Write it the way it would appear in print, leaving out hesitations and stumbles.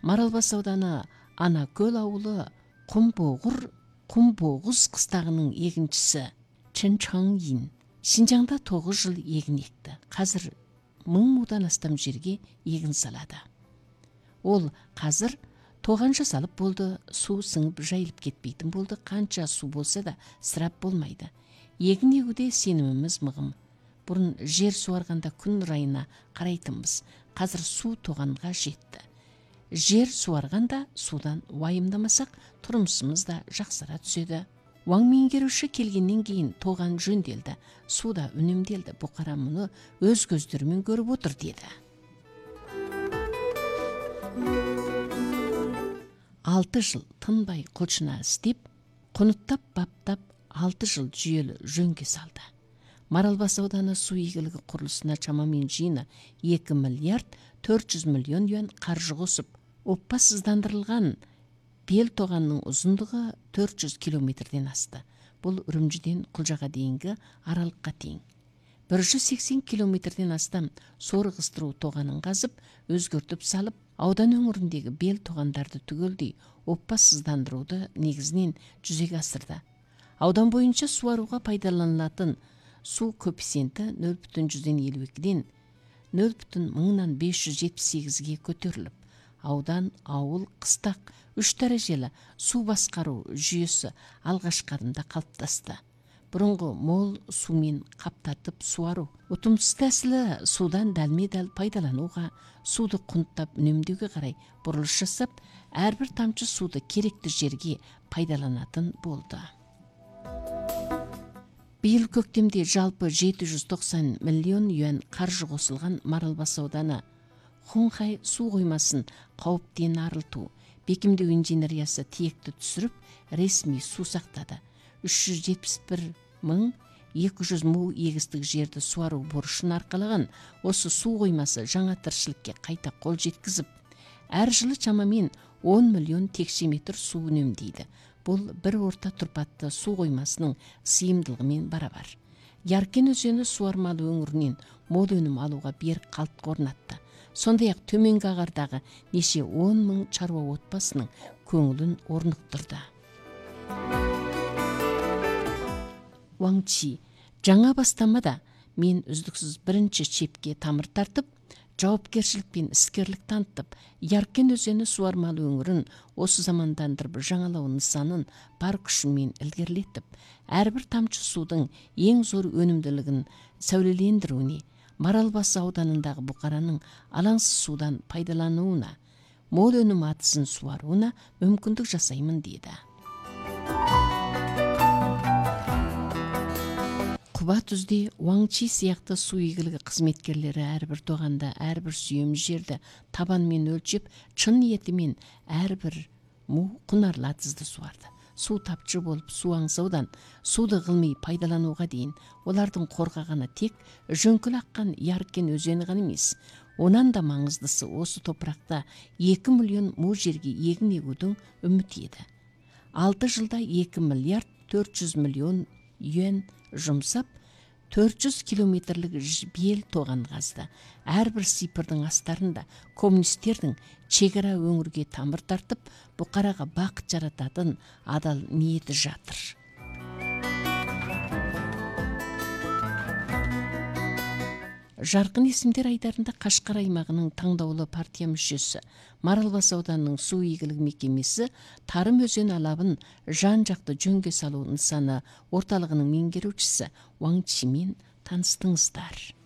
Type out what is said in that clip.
Маралбас ауданы Анакөл ауылы Құмбоғыз қыстағының егіншісі Чын Чаңин Шинжаңда 9 жыл егін екті. Қазір 1000 мудан астам жерге егін салады. Ол қазір тоғанша салып болды, су сіңіп жайылып кетпейтін болды. Қанша су болса да сырап болмайды. Егін егуде сеніміміз мығым. Бұрын жер суарғанда күн райына қарайтынбыз. Қазір су тоғанға жетті. Жер суарғанда судан уайымдамасақ, тұрмысымыз да жақсара түседі. Уаң меңгеруші келгеннен кейін тоған жөнделді, суда үнемделді. Бұқара мұны өз көздерімен көріп отыр деді. 6 жыл тынбай құлшына істеп, құныттап баптап 6 жыл жүйелі жөнге салды. Маралбас ауданы су игілігі құрылысына шамамен жиыны 2 миллиард 400 миллион юан қаржы қосып, оппасыздандырылған бел тоғанның ұзындығы 400 километрден асты. Бұл Үрімжіден Құлжаға дейінгі аралыққа тең. 180 километрден астам сорғыстыру тоғанын қазып, өзгертіп салып, аудан өңіріндегі бел тоғандарды түгелдей оппасыздандыруды негізінен жүзеге асырды. Аудан бойынша суаруға пайдаланылатын су коэффициенті 0,52-ден 0,578-ге көтеріліп, аудан, ауыл, қыстақ 3 дәрежелі су басқару жүйесі алғашқарында қалыптасты. Бұрынғы мол сумен қаптатып суару, ұтымсыз тәсілі судан дәлме-дәл пайдалануға, суды құнттап үнемдеуге қарай бұрылыс жасап, әрбір тамшы суды керекті жерге пайдаланатын болды. Биыл көктемде жалпы 790 миллион юан қаржы қосылған Маралбас ауданы Хунхай су қоймасын қауіптен арылту, бекемдеу инженериясы тиекті түсіріп, ресми су сақтады. 371.200 му егістік жерді суару борышын арқалаған осы су қоймасы жаңа тіршілікке қайта қол жеткізіп, әр жылы шамамен 10 миллион текше метр су үнемдейді. Бұл бір орта тұрпатты су қоймасының сыйымдылығымен барабар. Яркен өзені суармалы өңірінен мол өнім алуға берік қалдық орнатты. Сондай-ақ төменгі ағардағы неше 10 мың шаруа отбасының көңілін орнықтырды. Уаңчи, жаңа бастамада мен үздіксіз бірінші чепке тамыр тартып, жауапкершілік пен іскерлік танытып, Яркен өзені суармалы өңірін осы замандандырып жаңалау нысанын бар күшімен ілгерілетіп, әрбір тамшы судың ең зор өнімділігін сәулелендіруіне, Маралбас ауданындағы бұқараның алаңсыз судан пайдалануына, мол өнім атысын суаруына мүмкіндік жасаймын деді. Құба түзде Уаңчи сияқты су игілігі қызметкерлері әрбір тоғанда, әрбір сүйем жерді табанмен өлчеп, шын ниетімен әрбір му құнарлатызды суарды. Су тапшы болып су аңсаудан, суды ғылми пайдалануға дейін, олардың қорғағаны тек жөңкіл аққан Яркен өзені ғана емес. Онан да маңыздысы осы топырақта 2 миллион му жерге егін егудің үміті еді. 6 жылда 2 миллиард 400 миллион юан жұмсап, 400 километрлік бел тоған қазды. Әрбір сипырдың астарында коммунистердің шекара өңірге тамыр тартып, бұқараға бақыт жарататын адал ниеті жатыр. Жарқын есімдер айдарында Қашқар аймағының таңдаулы партия мүшесі, Маралбас ауданының су игілігі мекемесі Тарым өзен алабын жан-жақты жөнге салу нысаны орталығының меңгерушісі Уаңчимен таныстыңыздар.